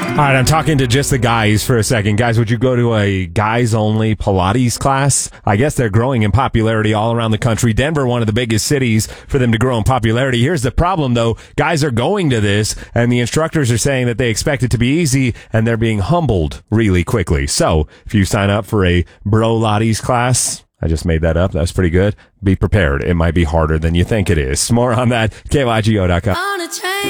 All right, I'm talking to just the guys for a second. Guys, would you go to a guys-only Pilates class? I guess they're growing in popularity all around the country. Denver, one of the biggest cities for them to grow in popularity. Here's the problem, though. Guys are going to this, and the instructors are saying that they expect it to be easy, and they're being humbled really quickly. So, if you sign up for a Brolates class, I just made that up. That was pretty good. Be prepared. It might be harder than you think it is. More on that, KYGO.com.